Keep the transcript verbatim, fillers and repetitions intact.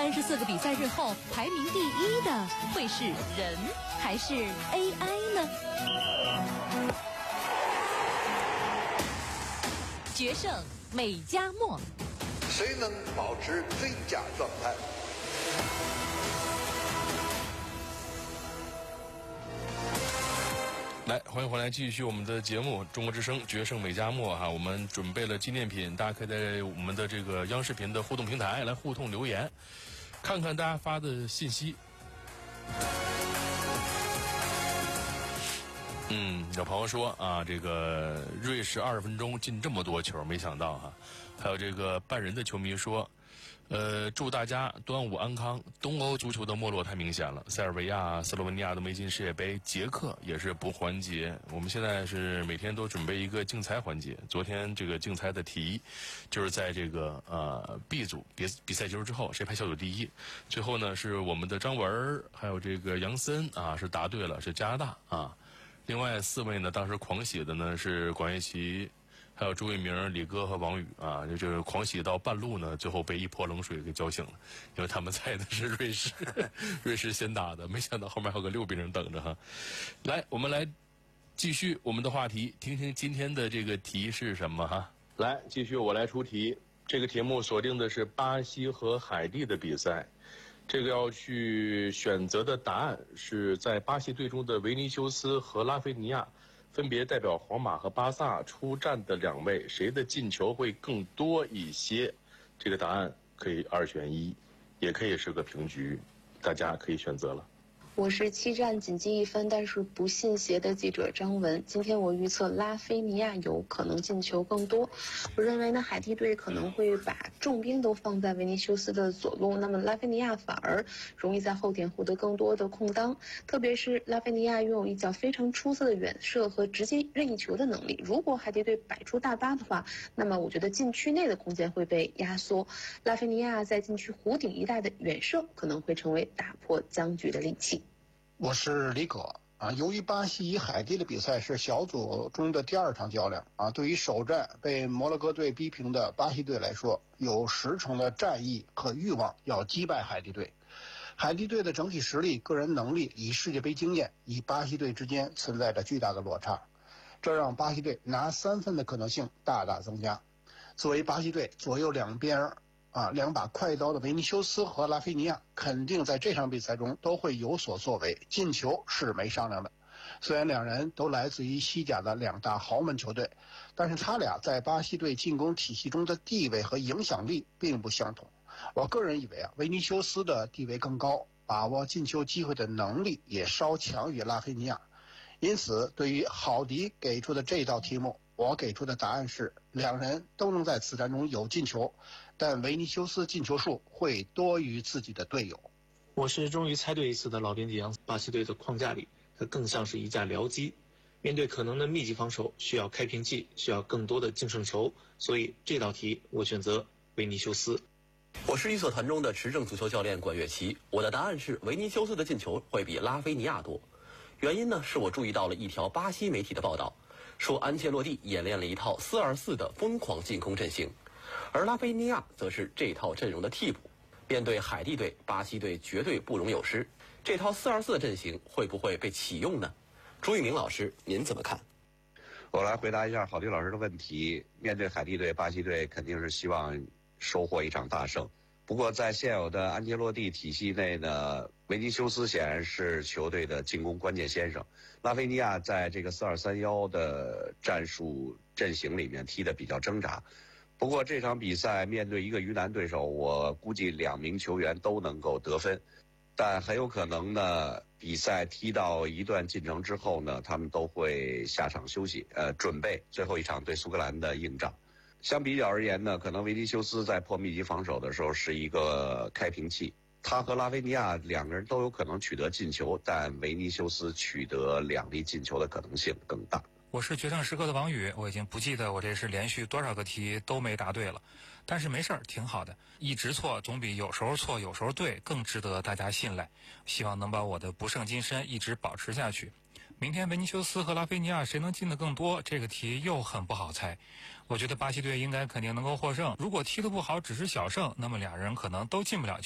三十四个比赛日后，排名第一的会是人还是 A I 呢？决胜美加墨， 谁能保持最佳状态？ 来，欢迎回来，继续我们的节目《中国之声决胜美加墨》哈，我们准备了纪念品，大家可以在我们的这个央视频的互动平台来互动留言，看看大家发的信息。嗯，有朋友说啊，这个瑞士二十分钟进这么多球，没想到哈。还有这个半人的球迷说，呃，祝大家端午安康。东欧足球的没落太明显了，塞尔维亚、斯洛文尼亚都没进世界杯，捷克也是不环节。我们现在是每天都准备一个竞猜环节。昨天这个竞猜的题，就是在这个呃 B 组比比赛结束之后，谁排小组第一？最后呢是我们的张文还有这个杨森啊是答对了，是加拿大啊。另外四位呢，当时狂喜的呢是管乐琪。还有朱一鸣、李哥和王宇啊，就就是狂喜到半路呢，最后被一泼冷水给浇醒了，因为他们猜的是瑞士，瑞士先打的，没想到后面还有个六比零等着哈。来，我们来继续我们的话题，听听今天的这个题是什么哈。来，继续我来出题，这个题目锁定的是巴西和海地的比赛，这个要去选择的答案是在巴西队中的维尼修斯和拉菲尼亚。分别代表皇马和巴萨出战的两位，谁的进球会更多一些？这个答案可以二选一，也可以是个平局，大家可以选择了。 我是七战仅积一分，但是不信邪的记者张文。今天我预测拉菲尼亚有可能进球更多。我认为呢，海地队可能会把重兵都放在维尼修斯的左路，那么拉菲尼亚反而容易在后点获得更多的空当。特别是拉菲尼亚拥有一脚非常出色的远射和直接任意球的能力。如果海地队摆出大巴的话，那么我觉得禁区内的空间会被压缩。拉菲尼亚在禁区弧顶一带的远射可能会成为打破僵局的利器。 我是李可啊，由于巴西与海地的比赛是小组中的第二场较量啊，对于首战被摩洛哥队逼平的巴西队来说，有十成的战意和欲望要击败海地队。海地队的整体实力、个人能力与世界杯经验与巴西队之间存在着巨大的落差，这让巴西队拿三分的可能性大大增加。作为巴西队左右两边啊，两把快刀的维尼修斯和拉菲尼亚肯定在这场比赛中都会有所作为，进球是没商量的。虽然两人都来自于西甲的两大豪门球队，但是他俩在巴西队进攻体系中的地位和影响力并不相同。我个人以为啊，维尼修斯的地位更高，把握进球机会的能力也稍强于拉菲尼亚。因此，对于郝迪给出的这道题目，我给出的答案是两人都能在此战中有进球，但维尼修斯进球数会多于自己的队友。 我是终于猜对一次的老编辑杨，巴西队的框架里，它更像是一架僚机，面对可能的密集防守，需要开瓶器，需要更多的净胜球，所以这道题我选择维尼修斯。 我是预测团中的持证足球教练管乐琪，我的答案是维尼修斯的进球会比拉菲尼亚多。原因呢，是我注意到了一条巴西媒体的报道，说安切洛蒂演练了一套四二四的疯狂进攻阵型，而拉菲尼亚则是这套阵容的替补。面对海地队，巴西队绝对不容有失。这套四二四的阵型会不会被启用呢？朱一鸣老师，您怎么看？ 我来回答一下郝迪老师的问题。面对海地队，巴西队肯定是希望收获一场大胜。不过在现有的安切洛蒂体系内呢，维尼修斯显然是球队的进攻关键先生。拉菲尼亚在这个四二三一的战术阵型里面踢得比较挣扎。不过这场比赛面对一个鱼腩对手，我估计两名球员都能够得分，但很有可能呢，比赛踢到一段进程之后呢，他们都会下场休息，呃，准备最后一场对苏格兰的硬仗。相比较而言呢，可能维尼修斯在破密集防守的时候是一个开瓶器，他和拉菲尼亚两个人都有可能取得进球，但维尼修斯取得两粒进球的可能性更大。 我是决胜时刻的王宇，我已经不记得我这是连续多少个题都没答对了，但是没事儿，挺好的，一直错总比有时候错有时候对更值得大家信赖，希望能把我的不胜金身一直保持下去。明天维尼修斯和拉菲尼亚谁能进的更多，这个题又很不好猜。我觉得巴西队应该肯定能够获胜，如果踢得不好只是小胜，那么俩人可能都进不了球。